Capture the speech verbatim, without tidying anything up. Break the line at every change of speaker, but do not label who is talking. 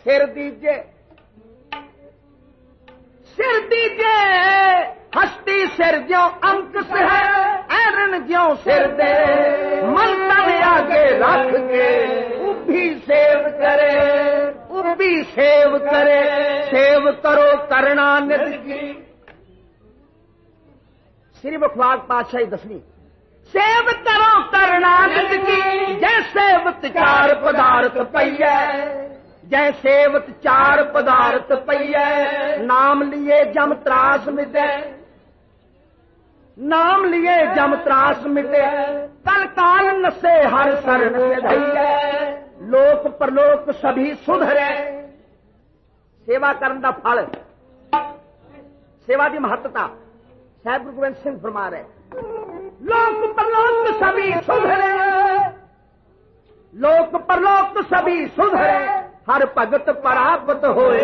सिर दीजे सिर दीजे हस्ती सिर ज्यो अंक से है ऐरन ज्यो सिर दे मन तन आगे रख के उभी सेव करे उभी सेव करे सेव करो करना नित की। श्री मुखवाग पातशाही दसवीं सेव करो करना नित की जै सेवत चार पदार्थ पइए जै सेवत चार पदार्थ पइए नाम लिए जम त्रास मिटे नाम लिए जम त्रास मिटे कल काल नसे हर शरण में धइए लोक परलोक सभी सुधरे। सेवा करन दा फल सेवा दी महत्ता साहब गुरु गोबिंद सिंह फरमा रहे लोक परलोक सभी सुधरे लोक परलोक सभी सुधरे हर भगत परापत होए